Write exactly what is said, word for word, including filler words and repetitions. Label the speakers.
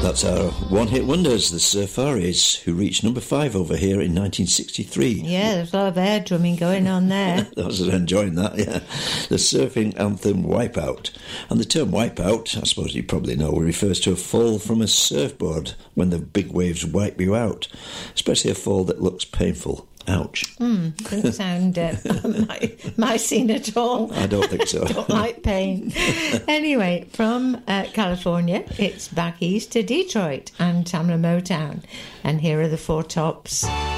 Speaker 1: That's our one-hit wonders, the Surfaris, who reached number five over here in nineteen sixty-three.
Speaker 2: Yeah, there's a lot of air drumming going on there.
Speaker 1: I was enjoying that, yeah. The surfing anthem Wipeout. And the term wipeout, I suppose you probably know, refers to a fall from a surfboard when the big waves wipe you out, especially a fall that looks painful. Ouch.
Speaker 2: Mm, doesn't sound uh, my, my scene at all.
Speaker 1: I don't think so.
Speaker 2: Don't like pain. Anyway, from uh, California, it's back east to Detroit and Tamla Motown. And here are the Four Tops.